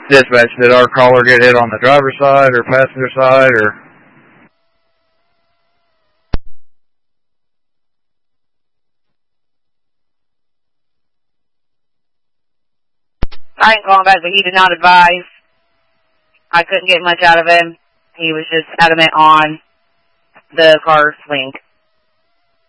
Dispatch, did our caller get hit on the driver's side or passenger side, or? I ain't calling back, but he did not advise. I couldn't get much out of him. He was just adamant on the car swing.